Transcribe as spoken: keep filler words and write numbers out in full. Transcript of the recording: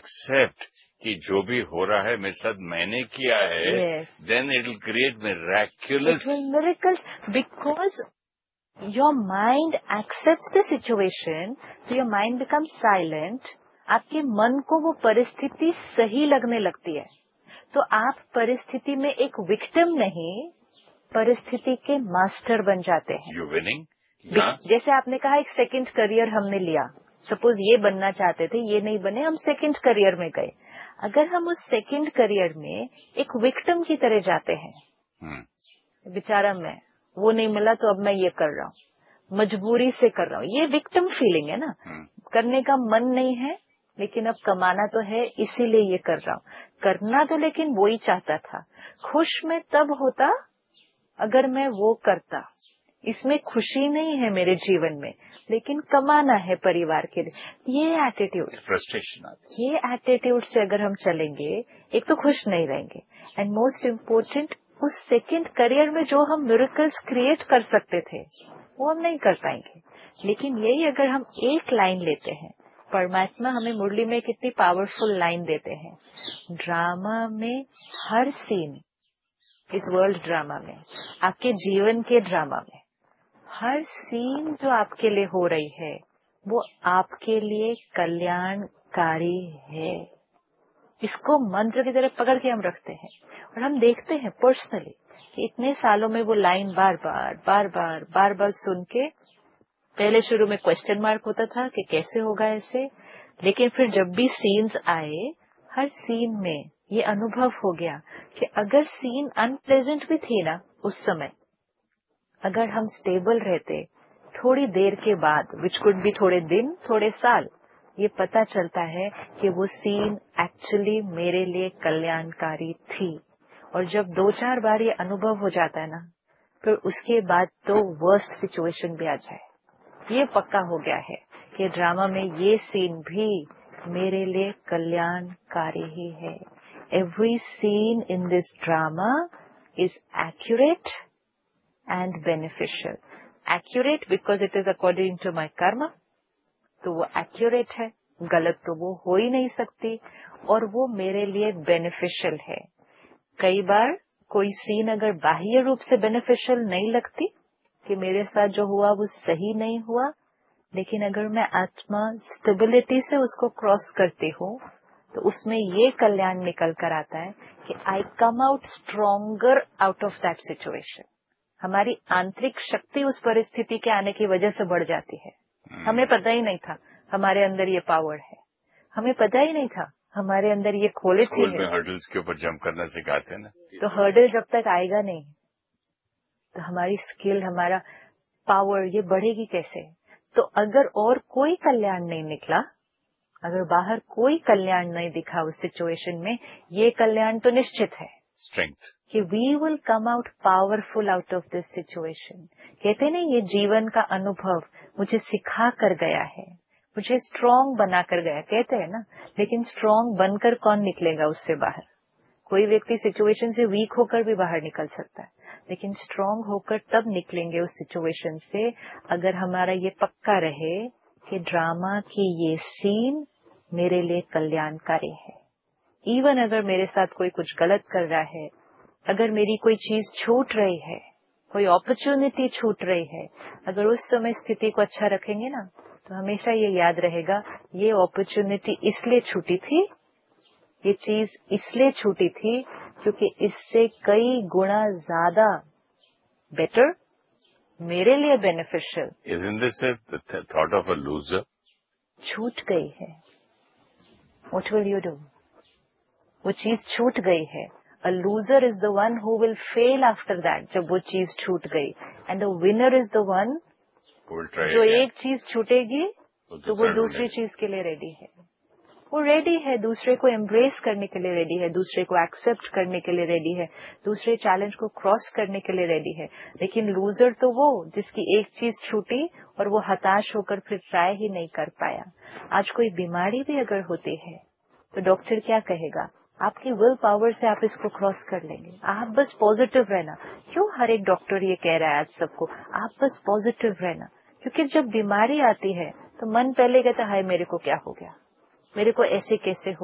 Accept कि जो भी हो रहा है मेरे साथ मैंने किया है, then it will create miraculous miracles because your mind accepts the situation, so your mind becomes silent. आपके मन को वो परिस्थिति सही लगने लगती है, तो आप परिस्थिति में एक विक्टिम नहीं, परिस्थिति के मास्टर बन जाते हैं. You winning. जैसे आपने कहा एक सेकंड करियर हमने लिया, सपोज ये बनना चाहते थे, ये नहीं बने, हम सेकंड करियर में गए. अगर हम उस सेकंड करियर में एक विक्टिम की तरह जाते हैं, hmm. बेचारा मैं, वो नहीं मिला तो अब मैं ये कर रहा हूँ, मजबूरी से कर रहा हूँ, ये विक्टिम फीलिंग है ना. hmm. करने का मन नहीं है, लेकिन अब कमाना तो है, इसीलिए ये कर रहा हूँ. करना तो लेकिन वो ही चाहता था. खुश मैं तब होता अगर मैं वो करता. इसमें खुशी नहीं है मेरे जीवन में, लेकिन कमाना है परिवार के लिए. ये एटीट्यूड, फ्रस्ट्रेशन, ये एटीट्यूड से अगर हम चलेंगे, एक तो खुश नहीं रहेंगे, एंड मोस्ट इम्पोर्टेंट, उस सेकंड करियर में जो हम मिरेकल्स क्रिएट कर सकते थे वो हम नहीं कर पाएंगे. लेकिन यही अगर हम एक लाइन लेते हैं, परमात्मा हमें मुरली में कितनी पावरफुल लाइन देते हैं. ड्रामा में हर सीन, इस वर्ल्ड ड्रामा में, आपके जीवन के ड्रामा में हर सीन जो आपके लिए हो रही है वो आपके लिए कल्याणकारी है. इसको मंत्र की तरह पकड़ के हम रखते हैं और हम देखते हैं पर्सनली कि इतने सालों में वो लाइन बार बार बार बार बार बार सुन के, पहले शुरू में क्वेश्चन मार्क होता था कि कैसे होगा ऐसे, लेकिन फिर जब भी सीन्स आए, हर सीन में ये अनुभव हो गया कि अगर सीन अनप्लेजेंट भी थी ना उस समय, अगर हम स्टेबल रहते, थोड़ी देर के बाद, विच कुड भी थोड़े दिन थोड़े साल, ये पता चलता है कि वो सीन एक्चुअली मेरे लिए कल्याणकारी थी. और जब दो चार बार ये अनुभव हो जाता है ना, फिर उसके बाद तो वर्स्ट सिचुएशन भी आ जाए, ये पक्का हो गया है कि ड्रामा में ये सीन भी मेरे लिए कल्याणकारी ही है. Every seen in this drama is accurate and beneficial. Accurate because it is according to my karma, तो वो accurate है, गलत तो वो हो ही नहीं सकती, और वो मेरे लिए beneficial है. कई बार कोई सीन अगर बाह्य रूप से beneficial नहीं लगती कि मेरे साथ जो हुआ वो सही नहीं हुआ, लेकिन अगर मैं आत्मा स्टेबिलिटी से उसको क्रॉस करती हूँ तो उसमें ये कल्याण निकल कर आता है कि आई come out stronger out of that situation. हमारी आंतरिक शक्ति उस परिस्थिति के आने की वजह से बढ़ जाती है. हमें पता ही नहीं था हमारे अंदर ये पावर है, हमें पता ही नहीं था हमारे अंदर ये क्वालिटी है. हर्डल्स के ऊपर जंप करना सिखाते हैं ना, तो हर्डल जब तक आएगा नहीं तो हमारी स्किल, हमारा पावर ये बढ़ेगी कैसे. तो अगर और कोई कल्याण नहीं निकला, अगर बाहर कोई कल्याण नहीं दिखा उस सिचुएशन में, ये कल्याण तो निश्चित है, स्ट्रेंथ, कि we will come out powerful out of this situation. कहते नहीं, ये जीवन का अनुभव मुझे सिखा कर गया है, मुझे स्ट्रांग बना कर गया, कहते हैं ना. लेकिन स्ट्रांग बनकर कौन निकलेगा उससे बाहर. कोई व्यक्ति सिचुएशन से वीक होकर भी बाहर निकल सकता है, लेकिन स्ट्रांग होकर तब निकलेंगे उस सिचुएशन से अगर हमारा ये पक्का रहे कि ड्रामा की ये सीन मेरे लिए कल्याणकारी है. इवन अगर मेरे साथ कोई कुछ गलत कर रहा है, अगर मेरी कोई चीज छूट रही है, कोई अपॉर्चुनिटी छूट रही है, अगर उस समय स्थिति को अच्छा रखेंगे ना, तो हमेशा ये याद रहेगा, ये अपॉर्चुनिटी इसलिए छूटी थी, ये चीज इसलिए छूटी थी क्योंकि इससे कई गुना ज्यादा बेटर, मेरे लिए beneficial. Isn't this a thought of a loser? छूट गई है, what will you do? वो चीज छूट गई है. A loser is the one who will fail after that, जब वो चीज छूट गई. And a winner is the one जो एक चीज छूटेगी तो वो दूसरी चीज के लिए रेडी है. वो रेडी है, दूसरे को एम्ब्रेस करने के लिए रेडी है, दूसरे को एक्सेप्ट करने के लिए रेडी है, दूसरे चैलेंज को क्रॉस करने के लिए रेडी है. लेकिन लूजर तो वो जिसकी एक चीज छूटी और वो हताश होकर फिर ट्राई ही नहीं कर पाया. आज कोई बीमारी भी अगर होती है तो डॉक्टर क्या कहेगा, आपकी विल पावर से आप इसको क्रॉस कर लेंगे, आप बस पॉजिटिव रहना. क्यों हर एक डॉक्टर ये कह रहा है आज सबको, आप बस पॉजिटिव रहना. क्योंकि जब बीमारी आती है तो मन पहले कहता है, हाय मेरे को क्या हो गया, मेरे को ऐसे कैसे हो